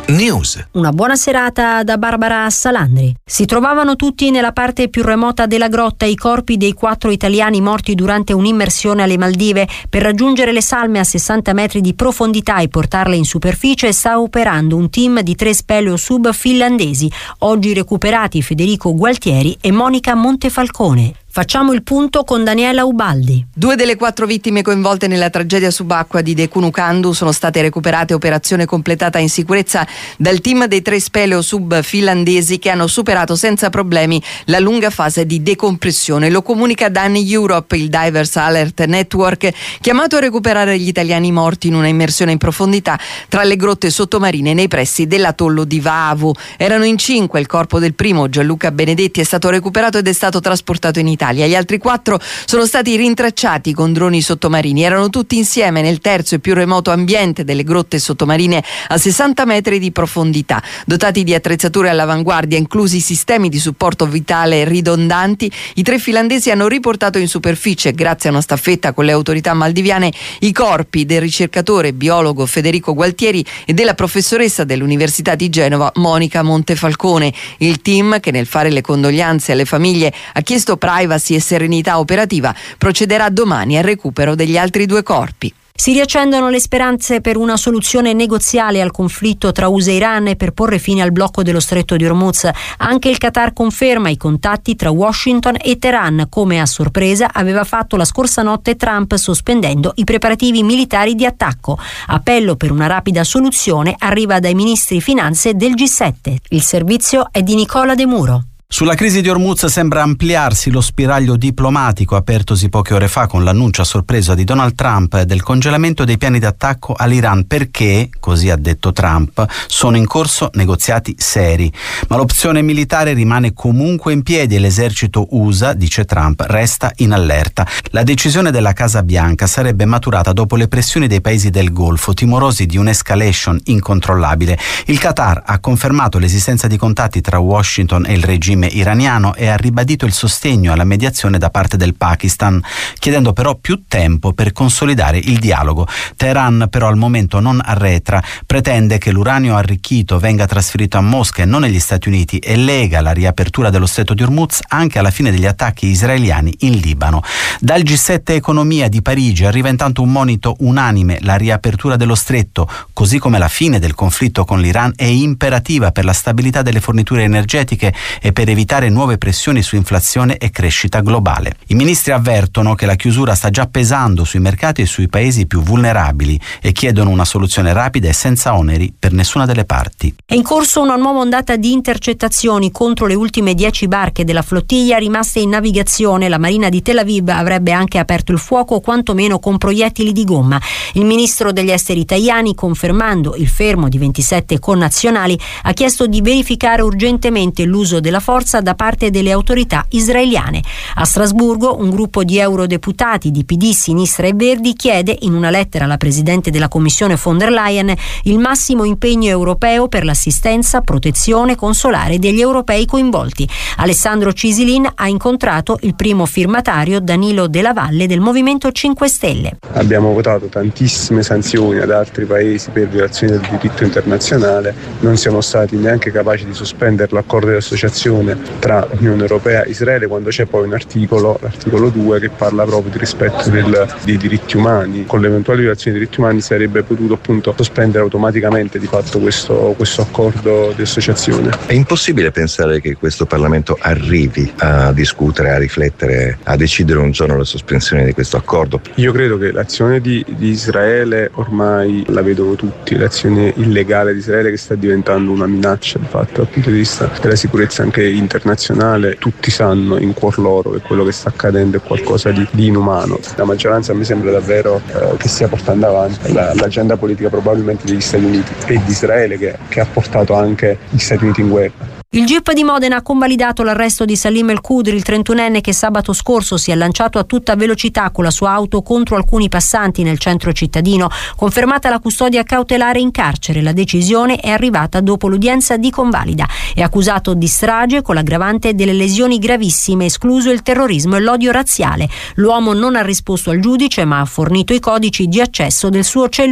News. Una buona serata da Barbara Salandri. Si trovavano tutti nella parte più remota della grotta i corpi dei 4 italiani morti durante un'immersione alle Maldive. Per raggiungere le salme a 60 metri di profondità e portarle in superficie sta operando un team di 3 speleosub finlandesi, oggi recuperati Federico Gualtieri e Monica Montefalcone. Facciamo il punto con Daniela Ubaldi. 2 delle 4 vittime coinvolte nella tragedia subacquea di Dekunukandu sono state recuperate, operazione completata in sicurezza dal team dei 3 speleosub finlandesi che hanno superato senza problemi la lunga fase di decompressione. Lo comunica Dani Europe, il Divers Alert Network, chiamato a recuperare gli italiani morti in una immersione in profondità tra le grotte sottomarine nei pressi dell'atollo di Vaavu. Erano in 5, il corpo del primo, Gianluca Benedetti, è stato recuperato ed è stato trasportato in Italia. Gli altri 4 sono stati rintracciati con droni sottomarini. Erano tutti insieme nel terzo e più remoto ambiente delle grotte sottomarine a 60 metri di profondità. Dotati di attrezzature all'avanguardia, inclusi sistemi di supporto vitale ridondanti, i 3 finlandesi hanno riportato in superficie, grazie a una staffetta con le autorità maldiviane, i corpi del ricercatore biologo Federico Gualtieri e della professoressa dell'Università di Genova Monica Montefalcone. Il team, che nel fare le condoglianze alle famiglie ha chiesto privacy e serenità operativa, procederà domani al recupero degli altri 2 corpi. Si riaccendono le speranze per una soluzione negoziale al conflitto tra USA e Iran e per porre fine al blocco dello stretto di Hormuz. Anche il Qatar conferma i contatti tra Washington e Teheran, come a sorpresa aveva fatto la scorsa notte Trump sospendendo i preparativi militari di attacco. Appello per una rapida soluzione arriva dai ministri finanze del G7. Il servizio è di Nicola De Muro. Sulla crisi di Hormuz sembra ampliarsi lo spiraglio diplomatico apertosi poche ore fa con l'annuncio a sorpresa di Donald Trump del congelamento dei piani d'attacco all'Iran perché, così ha detto Trump, sono in corso negoziati seri. Ma l'opzione militare rimane comunque in piedi e l'esercito USA, dice Trump, resta in allerta. La decisione della Casa Bianca sarebbe maturata dopo le pressioni dei paesi del Golfo, timorosi di un'escalation incontrollabile. Il Qatar ha confermato l'esistenza di contatti tra Washington e il regime iraniano e ha ribadito il sostegno alla mediazione da parte del Pakistan, chiedendo però più tempo per consolidare il dialogo. Teheran però al momento non arretra, pretende che l'uranio arricchito venga trasferito a Mosca e non negli Stati Uniti e lega la riapertura dello stretto di Hormuz anche alla fine degli attacchi israeliani in Libano. Dal G7 Economia di Parigi arriva intanto un monito unanime: la riapertura dello stretto, così come la fine del conflitto con l'Iran, è imperativa per la stabilità delle forniture energetiche e per evitare nuove pressioni su inflazione e crescita globale. I ministri avvertono che la chiusura sta già pesando sui mercati e sui paesi più vulnerabili e chiedono una soluzione rapida e senza oneri per nessuna delle parti. È in corso una nuova ondata di intercettazioni contro le ultime 10 barche della flottiglia rimaste in navigazione. La Marina di Tel Aviv avrebbe anche aperto il fuoco, quantomeno con proiettili di gomma. Il ministro degli esteri Tajani, confermando il fermo di 27 connazionali, ha chiesto di verificare urgentemente l'uso della forza da parte delle autorità israeliane. A Strasburgo un gruppo di eurodeputati di PD, Sinistra e Verdi chiede in una lettera alla Presidente della Commissione von der Leyen il massimo impegno europeo per l'assistenza, protezione consolare degli europei coinvolti. Alessandro Cisilin ha incontrato il primo firmatario, Danilo Della Valle, del Movimento 5 Stelle. Abbiamo votato tantissime sanzioni ad altri paesi per violazione del diritto internazionale, non siamo stati neanche capaci di sospendere l'accordo di associazione tra Unione Europea e Israele, quando c'è poi un articolo, l'articolo 2, che parla proprio di rispetto dei diritti umani. Con l'eventuale violazione dei diritti umani sarebbe potuto appunto sospendere automaticamente di fatto questo accordo di associazione. È impossibile pensare che questo Parlamento arrivi a discutere, a riflettere, a decidere un giorno la sospensione di questo accordo. Io credo che l'azione di Israele ormai la vedono tutti, l'azione illegale di Israele, che sta diventando una minaccia di fatto dal punto di vista della sicurezza anche internazionale. Tutti sanno in cuor loro che quello che sta accadendo è qualcosa di inumano. La maggioranza mi sembra davvero che stia portando avanti l'agenda politica probabilmente degli Stati Uniti e di Israele, che ha portato anche gli Stati Uniti in guerra. Il GIP di Modena ha convalidato l'arresto di Salim El Khudri, il 31enne che sabato scorso si è lanciato a tutta velocità con la sua auto contro alcuni passanti nel centro cittadino. Confermata la custodia cautelare in carcere, la decisione è arrivata dopo l'udienza di convalida. È accusato di strage con l'aggravante delle lesioni gravissime, escluso il terrorismo e l'odio razziale. L'uomo non ha risposto al giudice, ma ha fornito i codici di accesso del suo cellulare.